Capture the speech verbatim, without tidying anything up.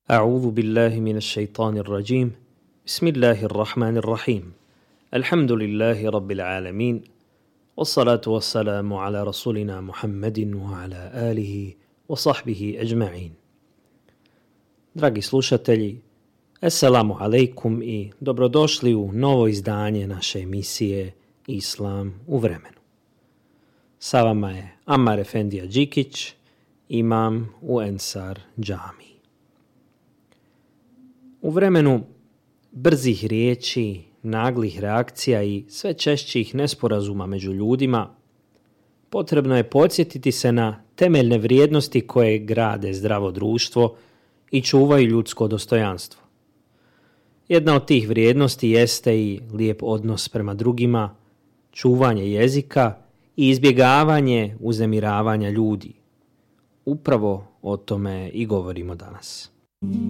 أعوذ بالله من الشيطان الرجيم بسم الله الرحمن الرحيم الحمد لله رب العالمين والصلاة والسلام على رسولنا محمد وعلى آله وصحبه أجمعين. Dragi slušatelji, Assalamu alaikum i dobrodošli u novo izdanje naše emisije Islam u vremenu. Sa vama je Ammar Efendija Đikić, imam u Ensar džamiji. U vremenu brzih riječi, naglih reakcija i sve češćih nesporazuma među ljudima, potrebno je podsjetiti se na temeljne vrijednosti koje grade zdravo društvo i čuvaju ljudsko dostojanstvo. Jedna od tih vrijednosti jeste i lijep odnos prema drugima, čuvanje jezika i izbjegavanje uznemiravanja ljudi. Upravo o tome i govorimo danas.